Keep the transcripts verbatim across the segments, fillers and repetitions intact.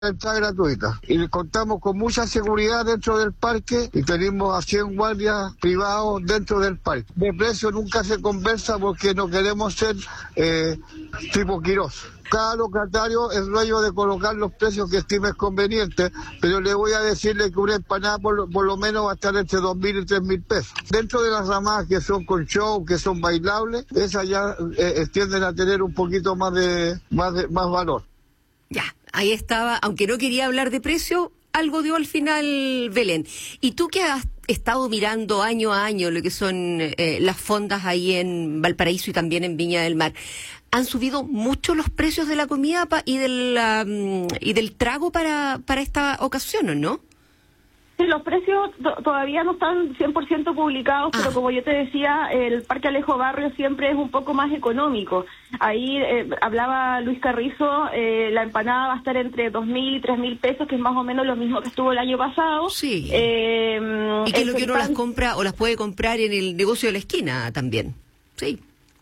Entrada gratuita y contamos con mucha seguridad dentro del parque y tenemos a cien guardias privados dentro del parque. De precio nunca se conversa porque no queremos ser eh, tipo Quirós. Cada locatario es dueño de colocar los precios que estime convenientes, pero le voy a decirle que una empanada por, lo- por lo menos va a estar entre dos mil y tres mil pesos. Dentro de las ramadas que son con show, que son bailables, esas ya eh, tienden a tener un poquito más de más de, más valor. Ya, ahí estaba, aunque no quería hablar de precio, algo dio al final Belén. Y tú que has estado mirando año a año lo que son eh, las fondas ahí en Valparaíso y también en Viña del Mar, ¿han subido mucho los precios de la comida pa- y, del, um, y del trago para, para esta ocasión, o no? Sí, los precios to- todavía no están cien por ciento publicados, Ah. pero como yo te decía, el Parque Alejo Barrio siempre es un poco más económico. Ahí eh, hablaba Luis Carrizo, eh, la empanada va a estar entre dos mil y tres mil pesos, que es más o menos lo mismo que estuvo el año pasado. Sí. Eh, Y que el lo que uno las pan- compra o las puede comprar en el negocio de la esquina también. Sí.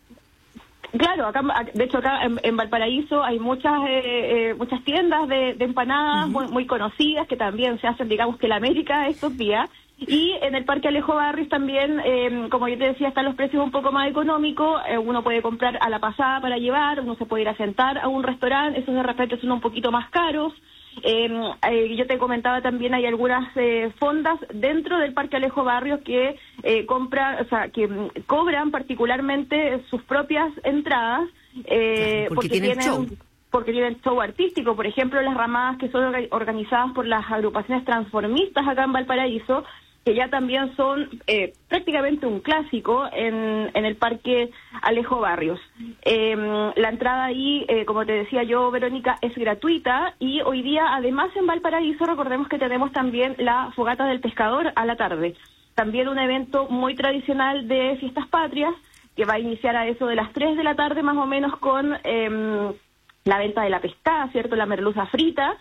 Claro, acá, de hecho acá en, en Valparaíso hay muchas eh, eh, muchas tiendas de, de empanadas muy, muy conocidas que también se hacen, digamos, que la América estos días. Y en el Parque Alejo Barrios también, eh, como yo te decía, están los precios un poco más económicos. Eh, uno puede comprar a la pasada para llevar, uno se puede ir a sentar a un restaurante, esos de repente son un poquito más caros. Eh, eh, yo te comentaba también, hay algunas eh, fondas dentro del Parque Alejo Barrios que eh, compran, o sea, que mm, cobran particularmente sus propias entradas eh, Claro, porque tienen show. porque tienen show artístico. Por ejemplo, las ramadas que son orga- organizadas por las agrupaciones transformistas acá en Valparaíso, que ya también son eh, prácticamente un clásico en, en el Parque Alejo Barrios. Eh, la entrada ahí, eh, como te decía yo, Verónica, es gratuita, y hoy día, además, en Valparaíso, recordemos que tenemos también la Fogata del Pescador a la tarde. También un evento muy tradicional de Fiestas Patrias, que va a iniciar a eso de las tres de la tarde más o menos con eh, la venta de la pescada, ¿cierto? La merluza frita.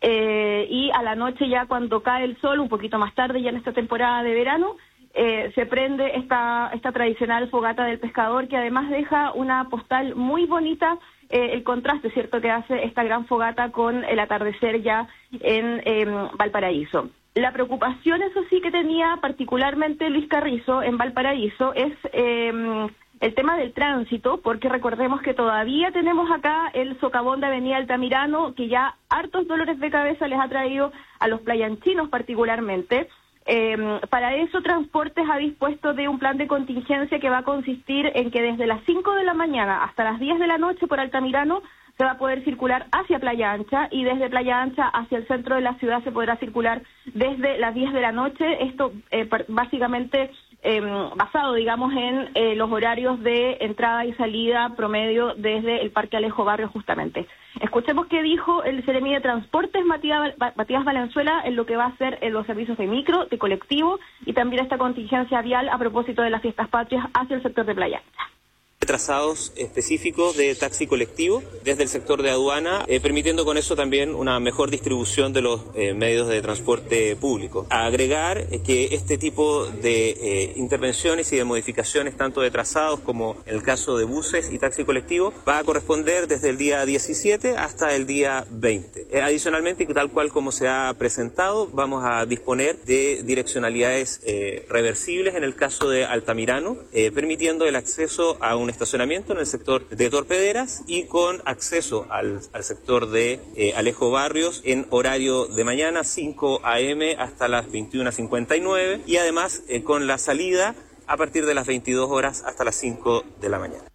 Eh, y a la noche, ya cuando cae el sol, un poquito más tarde, ya en esta temporada de verano, eh, se prende esta esta tradicional fogata del pescador, que además deja una postal muy bonita, eh, el contraste, ¿cierto?, que hace esta gran fogata con el atardecer ya en eh, Valparaíso. La preocupación, eso sí, que tenía particularmente Luis Carrizo en Valparaíso es eh, el tema del tránsito, porque recordemos que todavía tenemos acá el socavón de Avenida Altamirano, que ya hartos dolores de cabeza les ha traído a los playanchinos particularmente. Eh, para eso, Transportes ha dispuesto de un plan de contingencia que va a consistir en que desde las cinco de la mañana hasta las diez de la noche por Altamirano se va a poder circular hacia Playa Ancha, y desde Playa Ancha hacia el centro de la ciudad se podrá circular desde las diez de la noche. Esto eh, par- básicamente eh, basado, digamos, en eh, los horarios de entrada y salida promedio desde el Parque Alejo Barrio, justamente. Escuchemos qué dijo el Seremi de Transportes, Matías, Matías Valenzuela, en lo que va a ser en los servicios de micro, de colectivo, y también esta contingencia vial a propósito de las Fiestas Patrias hacia el sector de Playa Ancha. Trazados específicos de taxi colectivo desde el sector de aduana, eh, permitiendo con eso también una mejor distribución de los eh, medios de transporte público. Agregar eh, que este tipo de eh, intervenciones y de modificaciones, tanto de trazados como en el caso de buses y taxi colectivo, va a corresponder desde el día diecisiete hasta el día veinte. Eh, adicionalmente, tal cual como se ha presentado, vamos a disponer de direccionalidades eh, reversibles en el caso de Altamirano, eh, permitiendo el acceso a un estacionamiento en el sector de Torpederas y con acceso al, al sector de eh, Alejo Barrios en horario de mañana, cinco a eme hasta las veintiuna cincuenta y nueve, y además eh, con la salida a partir de las veintidós horas hasta las cinco de la mañana.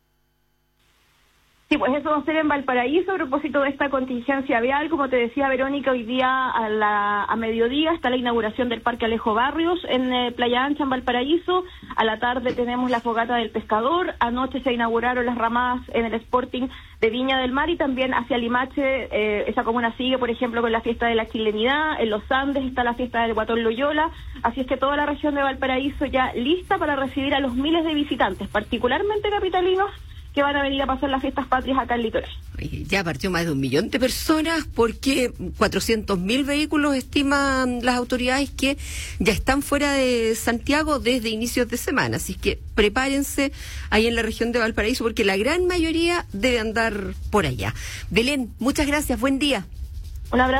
Sí, pues eso va a ser en Valparaíso a propósito de esta contingencia vial. Como te decía, Verónica, hoy día a, la, a mediodía está la inauguración del Parque Alejo Barrios en eh, Playa Ancha, en Valparaíso. A la tarde tenemos la Fogata del Pescador. Anoche se inauguraron las ramadas en el Sporting de Viña del Mar, y también hacia Limache, eh, esa comuna sigue, por ejemplo, con la fiesta de la chilenidad. En los Andes está la fiesta del Guatón Loyola. Así es que toda la región de Valparaíso ya lista para recibir a los miles de visitantes, particularmente capitalinos, que van a venir a pasar las Fiestas Patrias acá en Litoral. Oye, ya partió más de un millón de personas, porque cuatrocientos mil vehículos estiman las autoridades que ya están fuera de Santiago desde inicios de semana. Así que prepárense ahí en la región de Valparaíso, porque la gran mayoría debe andar por allá. Belén, muchas gracias, buen día. Un abrazo.